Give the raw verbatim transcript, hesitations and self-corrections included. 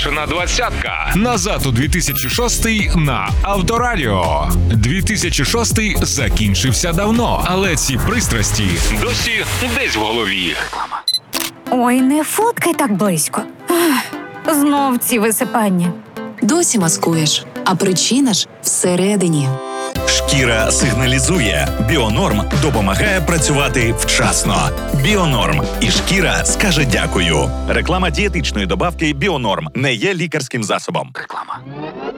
Бешена двадцятка. Назад у дві тисячі шостий на Авторадіо. дві тисячі шостий закінчився давно, але ці пристрасті досі десь в голові. Ой, не фоткай так близько. Ах, знов ці висипання. Досі маскуєш, а причина ж всередині. Шкіра сигналізує. Біонорм допомагає працювати вчасно. Біонорм. І шкіра скаже дякую. Реклама дієтичної добавки Біонорм не є лікарським засобом. Реклама.